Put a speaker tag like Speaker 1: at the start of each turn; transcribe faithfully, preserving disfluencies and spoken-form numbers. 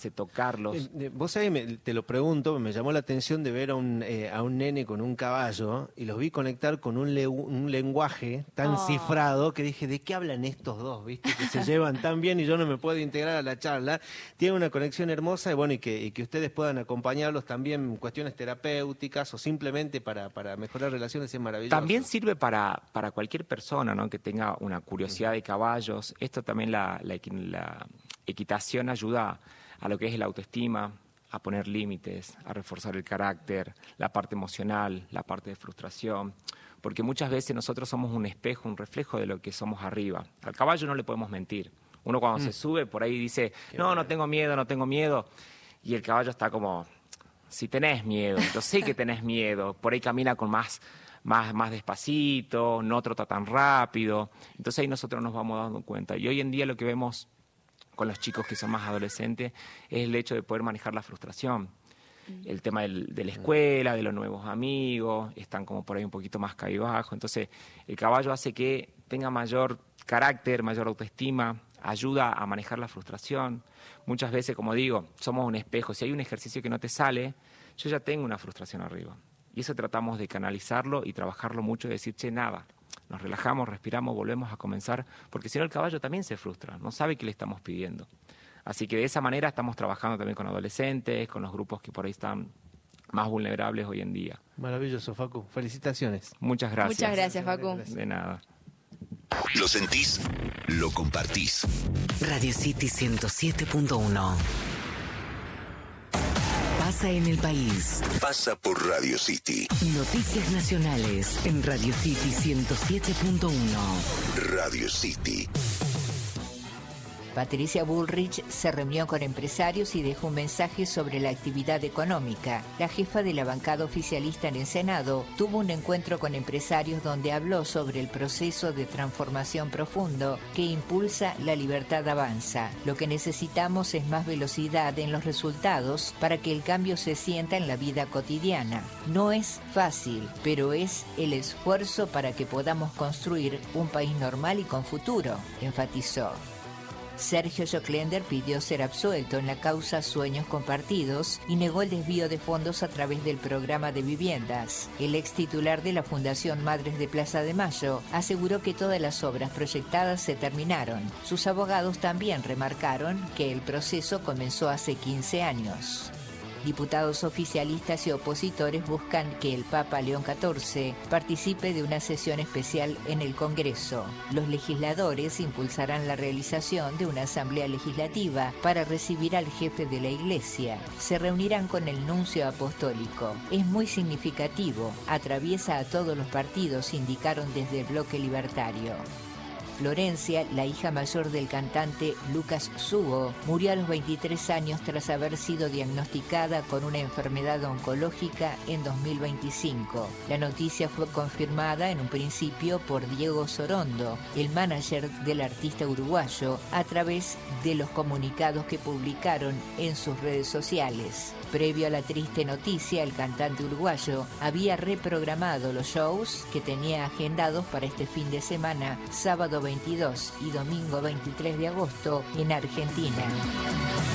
Speaker 1: acercarse, tocarlos.
Speaker 2: Eh, eh, vos sabés, me, te lo pregunto, me llamó la atención de ver a un, eh, a un nene con un caballo y los vi conectar con un, le, un lenguaje tan
Speaker 3: Oh.
Speaker 2: cifrado que dije, ¿de qué hablan estos dos? ¿Viste? Que se llevan tan bien y yo no me puedo integrar a la charla. Tienen una conexión hermosa y bueno, y que, y que ustedes puedan acompañarlos también en cuestiones terapéuticas o simplemente para, para mejorar relaciones es maravilloso.
Speaker 1: También sirve para, para cualquier persona, ¿no?, que tenga una curiosidad de caballos. Esto también, la, la, la equitación ayuda a lo que es la autoestima, a poner límites, a reforzar el carácter, la parte emocional, la parte de frustración, porque muchas veces nosotros somos un espejo, un reflejo de lo que somos arriba. Al caballo no le podemos mentir. Uno cuando mm. se sube por ahí dice, Qué no, bueno. no tengo miedo, no tengo miedo, y el caballo está como, si tenés miedo, yo sé que tenés miedo, por ahí camina con más... Más, más despacito, no trota tan rápido. Entonces ahí nosotros nos vamos dando cuenta. Y hoy en día lo que vemos con los chicos que son más adolescentes es el hecho de poder manejar la frustración. El tema del, de la escuela, de los nuevos amigos, están como por ahí un poquito más caíbajo. Entonces el caballo hace que tenga mayor carácter, mayor autoestima, ayuda a manejar la frustración. Muchas veces, como digo, somos un espejo. Si hay un ejercicio que no te sale, yo ya tengo una frustración arriba. Y eso tratamos de canalizarlo y trabajarlo mucho y decir, che, nada, nos relajamos, respiramos, volvemos a comenzar, porque si no el caballo también se frustra, no sabe qué le estamos pidiendo. Así que de esa manera estamos trabajando también con adolescentes, con los grupos que por ahí están más vulnerables hoy en día.
Speaker 2: Maravilloso, Facu. Felicitaciones.
Speaker 1: Muchas gracias.
Speaker 3: Muchas gracias, Facu.
Speaker 1: De nada.
Speaker 4: Lo sentís, lo compartís.
Speaker 5: Radio City ciento siete punto uno. Pasa en el país.
Speaker 4: Pasa por Radio City.
Speaker 5: Noticias nacionales en Radio City ciento siete punto uno.
Speaker 4: Radio City.
Speaker 6: Patricia Bullrich se reunió con empresarios y dejó un mensaje sobre la actividad económica. La jefa de la bancada oficialista en el Senado tuvo un encuentro con empresarios donde habló sobre el proceso de transformación profundo que impulsa La Libertad Avanza. Lo que necesitamos es más velocidad en los resultados para que el cambio se sienta en la vida cotidiana. No es fácil, pero es el esfuerzo para que podamos construir un país normal y con futuro, enfatizó. Sergio Joclender pidió ser absuelto en la causa Sueños Compartidos y negó el desvío de fondos a través del programa de viviendas. El ex titular de la Fundación Madres de Plaza de Mayo aseguró que todas las obras proyectadas se terminaron. Sus abogados también remarcaron que el proceso comenzó hace quince años. Diputados oficialistas y opositores buscan que el Papa León catorce participe de una sesión especial en el Congreso. Los legisladores impulsarán la realización de una asamblea legislativa para recibir al jefe de la Iglesia. Se reunirán con el nuncio apostólico. Es muy significativo, atraviesa a todos los partidos, indicaron desde el Bloque Libertario. Florencia, la hija mayor del cantante Lucas Sugo, murió a los veintitrés años tras haber sido diagnosticada con una enfermedad oncológica en dos mil veinticinco. La noticia fue confirmada en un principio por Diego Sorondo, el manager del artista uruguayo, a través de los comunicados que publicaron en sus redes sociales. Previo a la triste noticia, el cantante uruguayo había reprogramado los shows que tenía agendados para este fin de semana, sábado veintidós y domingo veintitrés de agosto, en Argentina.